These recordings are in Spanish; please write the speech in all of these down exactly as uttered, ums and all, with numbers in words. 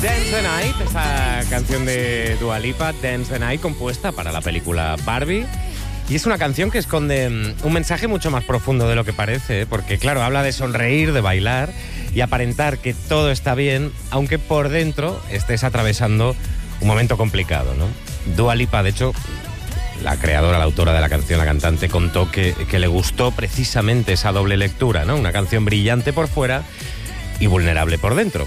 Dance the Night, esa canción de Dua Lipa, Dance the Night, compuesta para la película Barbie. Y es una canción que esconde un mensaje mucho más profundo de lo que parece, ¿eh? Porque claro, habla de sonreír, de bailar y aparentar que todo está bien, aunque por dentro estés atravesando un momento complicado, ¿no? Dua Lipa, de hecho, la creadora, la autora de la canción, la cantante, contó que, que le gustó precisamente esa doble lectura, ¿no? Una canción brillante por fuera y vulnerable por dentro.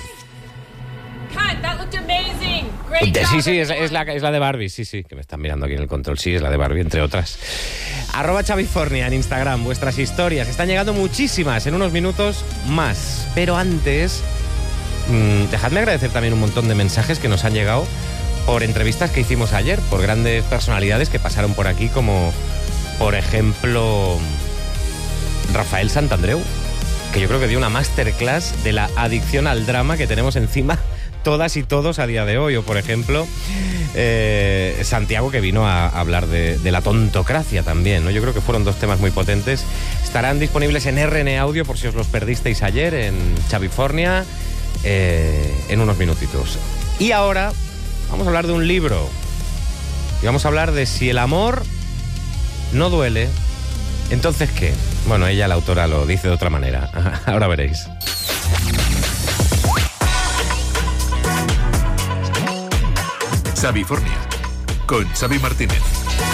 Sí, sí, es, es, la, es la de Barbie, sí, sí, que me están mirando aquí en el control, sí, es la de Barbie, entre otras. Arroba Xavifornia en Instagram, vuestras historias, están llegando muchísimas, en unos minutos más. Pero antes, mmm, dejadme agradecer también un montón de mensajes que nos han llegado por entrevistas que hicimos ayer, por grandes personalidades que pasaron por aquí, como, por ejemplo, Rafael Santandreu, que yo creo que dio una masterclass de la adicción al drama que tenemos encima todas y todos a día de hoy. O, por ejemplo, eh, Santiago, que vino a, a hablar de, de la tontocracia también, ¿no? Yo creo que fueron dos temas muy potentes. Estarán disponibles en R N Audio, por si os los perdisteis ayer, en Xavifornia, eh, en unos minutitos. Y ahora vamos a hablar de un libro. Y vamos a hablar de si el amor no duele, ¿entonces qué? Bueno, ella, la autora, lo dice de otra manera. Ahora veréis. Xavifornia, con Xavi Martínez.